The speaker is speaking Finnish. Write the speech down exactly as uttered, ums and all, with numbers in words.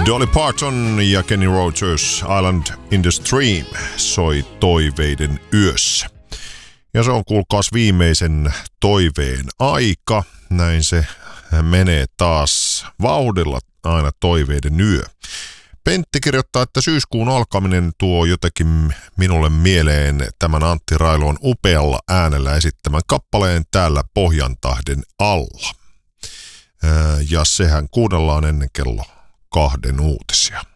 Dolly Parton ja Kenny Rogers, Island in the Stream, soi toiveiden yössä. Ja se on kuulkaas viimeisen toiveen aika. Näin se menee taas vauhdilla aina toiveiden yö. Pentti kirjoittaa, että syyskuun alkaminen tuo jotenkin minulle mieleen tämän Antti Railon upealla äänellä esittämän kappaleen Täällä Pohjantahden alla. Ja sehän kuunnellaan ennen kello kahden uutisia.